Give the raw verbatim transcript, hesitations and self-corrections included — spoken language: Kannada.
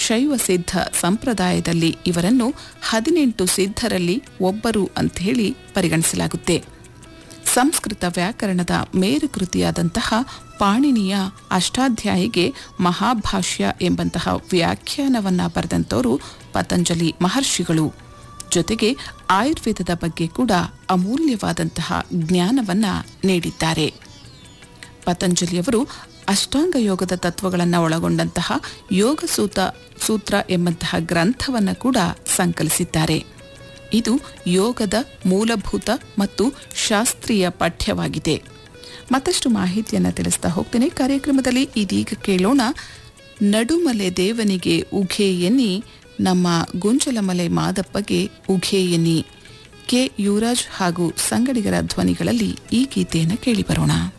ಶೈವ ಸಿದ್ಧ ಸಂಪ್ರದಾಯದಲ್ಲಿ ಇವರನ್ನು ಹದಿನೆಂಟು ಸಿದ್ಧರಲ್ಲಿ ಒಬ್ಬರು ಅಂತ ಹೇಳಿ ಪರಿಗಣಿಸಲಾಗುತ್ತೆ. ಸಂಸ್ಕೃತ ವ್ಯಾಕರಣದ ಮೇರುಕೃತಿಯಾದಂತಹ ಪಾಣಿನಿಯ ಅಷ್ಟಾಧ್ಯಾಯಿಗೆ ಮಹಾಭಾಷ್ಯ ಎಂಬಂತಹ ವ್ಯಾಖ್ಯಾನವನ್ನ ಬರೆದಂತವರು ಪತಂಜಲಿ ಮಹರ್ಷಿಗಳು. ಜೊತೆಗೆ ಆಯುರ್ವೇದದ ಬಗ್ಗೆ ಕೂಡ ಅಮೂಲ್ಯವಾದಂತಹ ಜ್ಞಾನವನ್ನ ನೀಡಿದ್ದಾರೆ. ಪತಂಜಲಿಯವರು ಅಷ್ಟಾಂಗ ಯೋಗದ ತತ್ವಗಳನ್ನು ಒಳಗೊಂಡಂತಹ ಯೋಗ ಸೂತ ಸೂತ್ರ ಎಂಬಂತಹ ಗ್ರಂಥವನ್ನು ಕೂಡ ಸಂಕಲಿಸಿದ್ದಾರೆ. ಇದು ಯೋಗದ ಮೂಲಭೂತ ಮತ್ತು ಶಾಸ್ತ್ರೀಯ ಪಠ್ಯವಾಗಿದೆ. ಮತ್ತಷ್ಟು ಮಾಹಿತಿಯನ್ನು ತಿಳಿಸ್ತಾ ಹೋಗ್ತೇನೆ ಕಾರ್ಯಕ್ರಮದಲ್ಲಿ. ಇದೀಗ ಕೇಳೋಣ ನಡುಮಲೆ ದೇವನಿಗೆ ಉಘೆ ಎನ್ನಿ, ನಮ್ಮ ಗುಂಜಲಮಲೆ ಮಾದಪ್ಪಗೆ ಉಘೆ ಎನ್ನಿ. ಕೆ ಯುವರಾಜ್ ಹಾಗೂ ಸಂಗಡಿಗರ ಧ್ವನಿಗಳಲ್ಲಿ ಈ ಗೀತೆಯನ್ನು ಕೇಳಿಬರೋಣ.